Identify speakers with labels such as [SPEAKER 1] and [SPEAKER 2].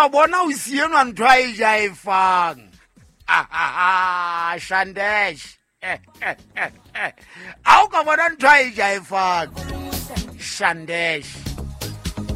[SPEAKER 1] ka bona o sienwa ntho a e jaefang Shandesh a o ka bona ntho a e jaefang Shandesh